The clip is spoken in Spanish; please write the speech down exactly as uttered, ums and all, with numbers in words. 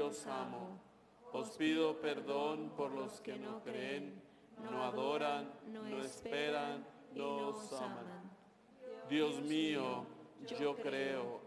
os amo. Os pido perdón por los que no creen, no adoran, no esperan, no os aman. Dios mío, yo creo